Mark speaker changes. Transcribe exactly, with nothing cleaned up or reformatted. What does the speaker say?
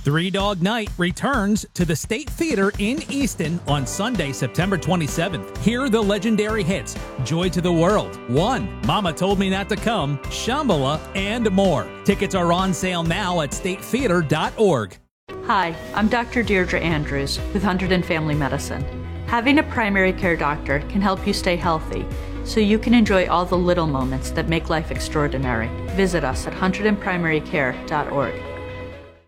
Speaker 1: Three Dog Night returns to the State Theater in Easton on Sunday, September twenty-seventh. Hear the legendary hits Joy to the World, One, Mama Told Me Not to Come, Shambhala, and more. Tickets are on sale now at state theater dot org.
Speaker 2: Hi, I'm Doctor Deirdre Andrews with Hunterdon and Family Medicine. Having a primary care doctor can help you stay healthy so you can enjoy all the little moments that make life extraordinary. Visit us at hunterdon primary care dot org.